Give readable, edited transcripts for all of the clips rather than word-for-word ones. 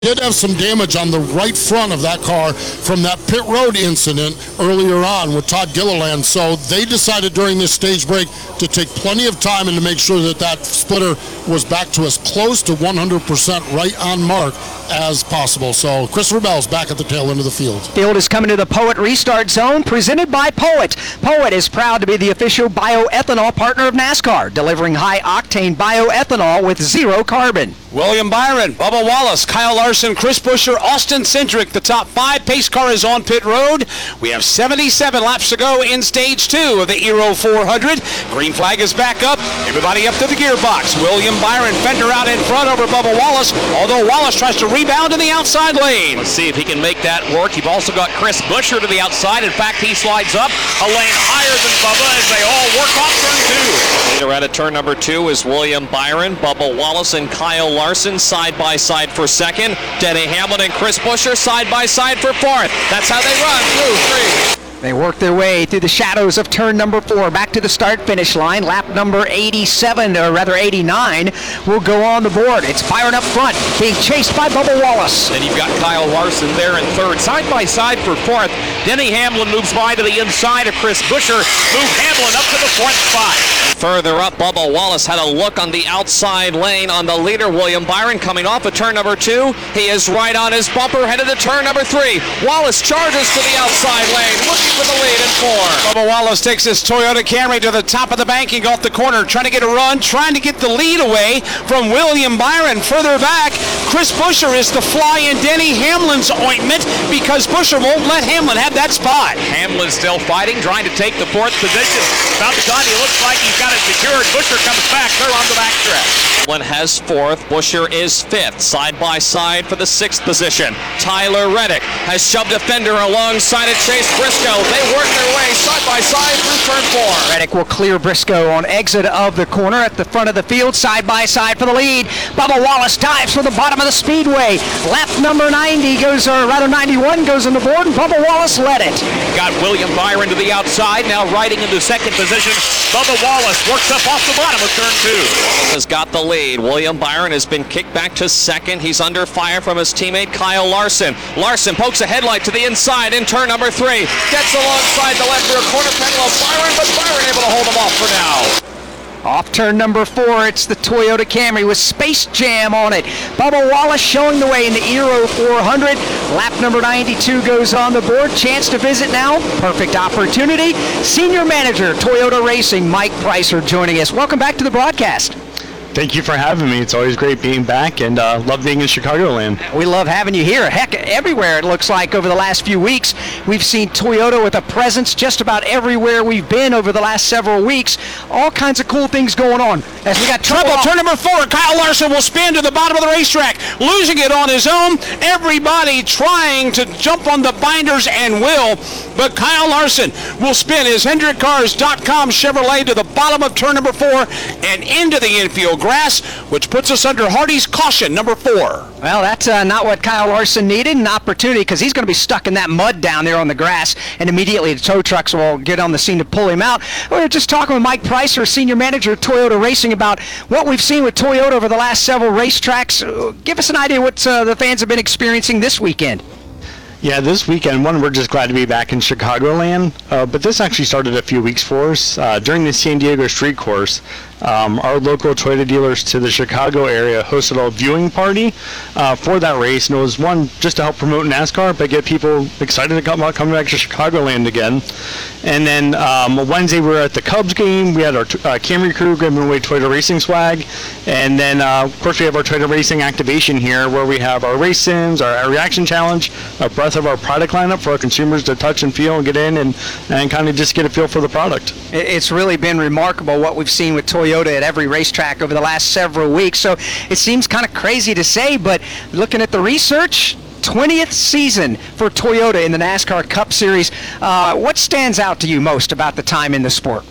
Did have some damage on the right front of that car from that pit road incident earlier on with Todd Gilliland, so they decided during this stage break to take plenty of time and to make sure that that splitter was back to as close to 100% right on mark as possible. So Christopher Bell's back at the tail end of the field. Field is coming to the Poet Restart Zone, presented by Poet. Poet is proud to be the official bioethanol partner of NASCAR, delivering high-octane bioethanol with zero carbon. William Byron, Bubba Wallace, Kyle Larson, Chris Buescher, Austin Cindric, the top 5. Pace car is on pit road. We have 77 laps to go in stage 2 of the Aero 400. Green flag is back up. Everybody up to the gearbox. William Byron, fender out in front over Bubba Wallace, although Wallace tries to rebound in the outside lane. Let's see if he can make that work. You've also got Chris Buescher to the outside. In fact, he slides up a lane higher than Bubba as they all work off turn 2. Later at turn number 2 is William Byron, Bubba Wallace, and Kyle Larson side by side for second. Denny Hamlin and Chris Buescher side by side for fourth. That's how they run through 3. They work their way through the shadows of turn number 4, back to the start-finish line. Lap number 87, or rather 89, will go on the board. It's Byron up front, being chased by Bubba Wallace. Then you've got Kyle Larson there in third. Side by side for fourth. Denny Hamlin moves by to the inside of Chris Buescher. Move Hamlin up to the fourth spot. Further up, Bubba Wallace had a look on the outside lane on the leader, William Byron, coming off of turn number 2. He is right on his bumper, headed to turn number 3. Wallace charges to the outside lane, looking for the lead in 4. Bubba Wallace takes his Toyota Camry to the top of the banking off the corner, trying to get a run, trying to get the lead away from William Byron. Further back, Chris Buescher is the fly in Denny Hamlin's ointment because Buescher won't let Hamlin have that spot. Hamlin still fighting, trying to take the 4th position. About the time he looks like he's got it secured, Buescher comes back. They're on the backstretch. Hamlin has 4th, Buescher is 5th. Side by side for the 6th position. Tyler Reddick has shoved a fender alongside of Chase Briscoe. They work their way side by side through turn 4. Reddick will clear Briscoe on exit of the corner at the front of the field, side by side for the lead. Bubba Wallace dives for the bottom of the speedway. Lap number 90 goes, or rather 91 goes on the board, and Bubba Wallace led it. Got William Byron to the outside, now riding into 2nd position. Bubba Wallace works up off the bottom of turn 2. Wallace has got the lead. William Byron has been kicked back to 2nd. He's under fire from his teammate Kyle Larson. Larson pokes a headlight to the inside in turn number 3. Gets alongside the left rear corner panel of Byron, but Byron able to hold him off for now. Off turn number 4, it's the Toyota Camry with Space Jam on it. Bubba Wallace showing the way in the Aero 400. Lap number 92 goes on the board. Chance to visit now. Perfect opportunity. Senior Manager, Toyota Racing, Mike Pricer joining us. Welcome back to the broadcast. Thank you for having me. It's always great being back, and love being in Chicagoland. We love having you here. Heck, everywhere it looks like over the last few weeks. We've seen Toyota with a presence just about everywhere we've been over the last several weeks. All kinds of cool things going on. As we got trouble, turn number 4, Kyle Larson will spin to the bottom of the racetrack, losing it on his own. Everybody trying to jump on the binders and will, but Kyle Larson will spin his HendrickCars.com Chevrolet to the bottom of turn number 4 and into the infield grass, which puts us under Hardy's caution, number 4. Well, that's not what Kyle Larson needed, an opportunity, because he's going to be stuck in that mud down there on the grass, and immediately the tow trucks will get on the scene to pull him out. We were just talking with Mike Pricer, Senior Manager of Toyota Racing, about what we've seen with Toyota over the last several racetracks. Give us an idea what the fans have been experiencing this weekend. Yeah, this weekend, we're just glad to be back in Chicagoland, but this actually started a few weeks for us. During the San Diego Street Course, our local Toyota dealers to the Chicago area hosted a viewing party for that race, and it was one just to help promote NASCAR, but get people excited to come back to Chicagoland again. And then Wednesday we were at the Cubs game. We had our Camry crew giving away Toyota Racing swag, and then of course we have our Toyota Racing activation here, where we have our race sims, our reaction challenge, a breadth of our product lineup for our consumers to touch and feel and get in and kind of just get a feel for the product. It's really been remarkable what we've seen with Toyota at every racetrack over the last several weeks. So it seems kind of crazy to say, but looking at the research, 20th season for Toyota in the NASCAR Cup Series. What stands out to you most about the time in the sport?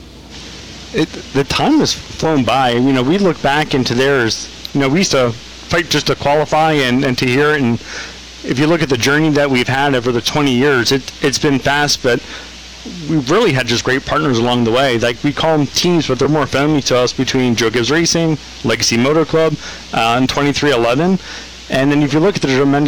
The time has flown by. You know, we look back into theirs. You know, we used to fight just to qualify and to hear it. And if you look at the journey that we've had over the 20 years, it's been fast, but we've really had just great partners along the way. Like, we call them teams, but they're more family to us, between Joe Gibbs Racing, Legacy Motor Club, and 2311. And then if you look at the tremendous